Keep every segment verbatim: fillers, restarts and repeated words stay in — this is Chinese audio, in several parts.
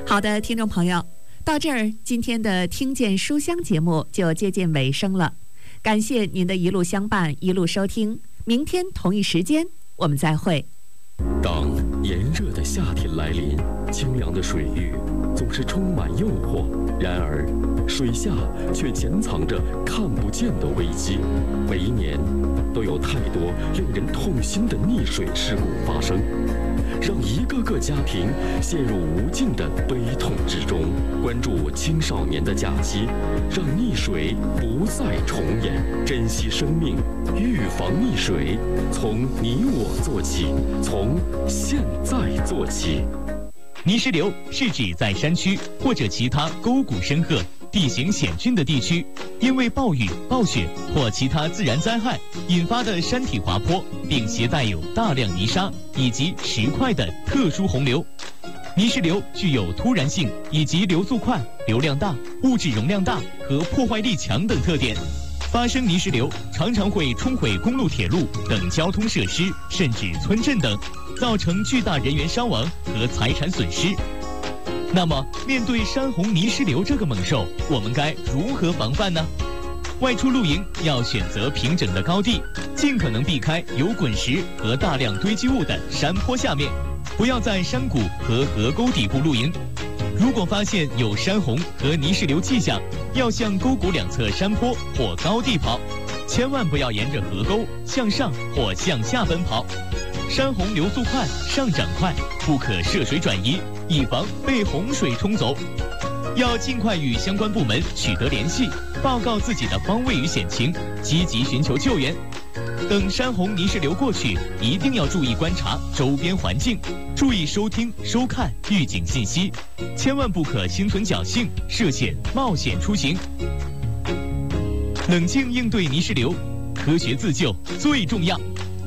好的，听众朋友，到这儿，今天的听见书香节目就接近尾声了。感谢您的一路相伴，一路收听。明天同一时间，我们再会。 当炎热的夏天来临，清凉的水域总是充满诱惑，然而水下却潜藏着看不见的危机。每一年都有太多令人痛心的溺水事故发生，让一个个家庭陷入无尽的悲痛之中。关注青少年的假期，让溺水不再重演，珍惜生命，预防溺水，从你我做起，从现在做起。 泥石流是指在山区或者其他沟谷深壑、地形险峻的地区，因为暴雨、暴雪或其他自然灾害引发的山体滑坡，并携带有大量泥沙以及石块的特殊洪流。泥石流具有突然性以及流速快、流量大、物质容量大和破坏力强等特点。发生泥石流常常会冲毁公路、铁路等交通设施，甚至村镇等，造成巨大人员伤亡和财产损失。那么，面对山洪泥石流这个猛兽，我们该如何防范呢？外出露营要选择平整的高地，尽可能避开有滚石和大量堆积物的山坡下面，不要在山谷和河沟底部露营。如果发现有山洪和泥石流迹象，要向沟谷两侧山坡或高地跑，千万不要沿着河沟向上或向下奔跑。山洪流速快，上涨快，不可涉水转移，以防被洪水冲走。要尽快与相关部门取得联系，报告自己的方位与险情，积极寻求救援。等山洪泥石流过去，一定要注意观察周边环境，注意收听收看预警信息，千万不可心存侥幸涉险冒险出行。冷静应对泥石流，科学自救最重要。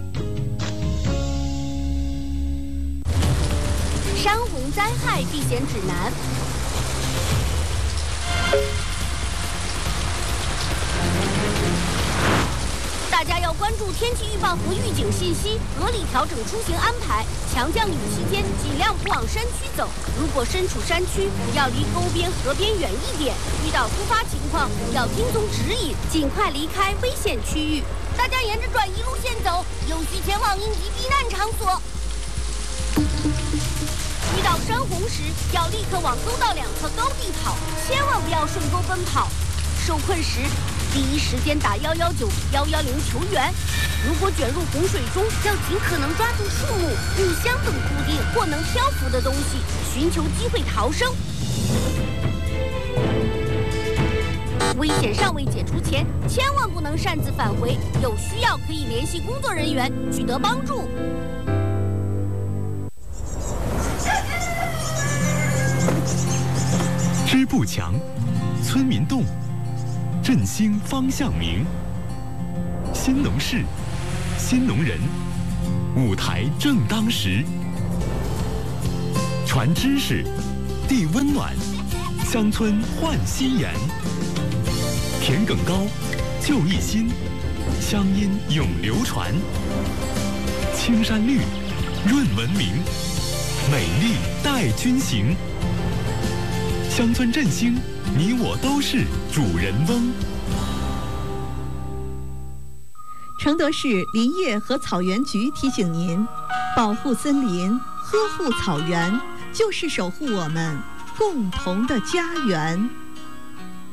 山洪灾害避险指南。大家要关注天气预报和预警信息，合理调整出行安排。强降雨期间，尽量不往山区走。如果身处山区，要离沟边、河边远一点。遇到突发情况，要听从指引，尽快离开危险区域。大家沿着转移路线走，有序前往应急避难场所。遇到山洪时，要立刻往沟道两侧高地跑，千万不要顺沟奔跑。受困时，第一时间打幺幺九、幺幺零求援。如果卷入洪水中，要尽可能抓住树木、木箱等固定或能漂浮的东西，寻求机会逃生。危险尚未解除前，千万不能擅自返回，有需要可以联系工作人员取得帮助。 支部强，村民动，振兴方向明。新农事，新农人，舞台正当时。传知识，递温暖，乡村焕新颜。田埂高，就一心，乡音永流传。青山绿，润文明，美丽带君行。乡村振兴，你我都是主人翁。 承德市林业和草原局提醒您：保护森林，呵护草原，就是守护我们共同的家园。